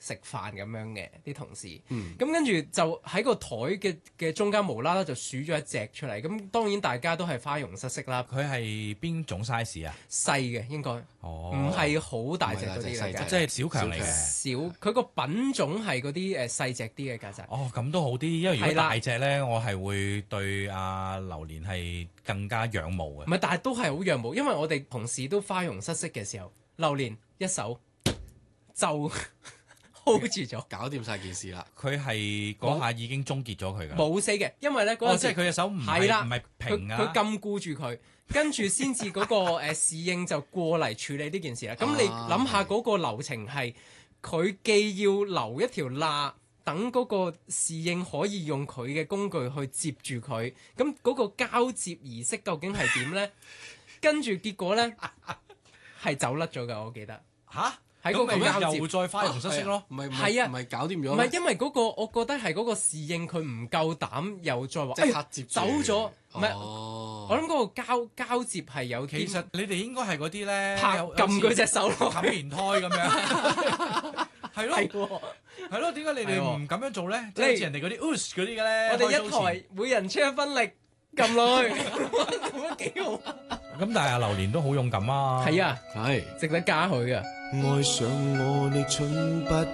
食飯咁樣嘅啲同事，咁跟住就喺個台嘅中間無啦啦就數咗一隻出嚟，咁當然大家都係花容失色啦。 佢係邊種 size 啊？ 細嘅應該，唔係好大隻嗰啲嚟嘅， 即係小強嚟嘅。 小佢個品種係嗰啲細隻啲嘅曱甴。 哦，咁都好啲，因為如果大隻咧，我係會對阿榴蓮係更加仰慕嘅。 唔係，但係都係好仰慕，因為我哋同事都花容失色嘅時候，榴蓮一手就 hold 住咗， 搞掂晒件事啦。 佢係嗰下已經終結咗佢㗎。 冇死嘅，因為咧嗰陣時即係佢嘅手唔係平啊， 佢禁錮住佢，跟住先至嗰個侍應就過嚟處理呢件事啦。咁你諗下嗰個流程係，佢既要留一條罅，等嗰個侍應可以用佢嘅工具去接住佢，咁嗰個交接儀式究竟係點咧？跟住結果咧係走甩咗㗎，我記得嚇。 喺嗰個交接又再花容失色咯， 唔係搞掂咗， 唔係因為嗰個，我覺得係嗰個侍應佢唔夠膽又再話即刻接走咗，唔係我諗嗰個交接係有。 其實你哋應該係嗰啲咧， 撳佢隻手落冚棉胎咁樣，係咯，係咯，點解你哋唔咁樣做咧？即係好似人哋嗰啲 us 嗰啲嘅咧， 我哋一台每人出一分力撳落去，咁樣幾好。 咁但係阿榴蓮都好勇敢啊！ 係啊， 係值得嘉許啊！ 愛上我，你蠢不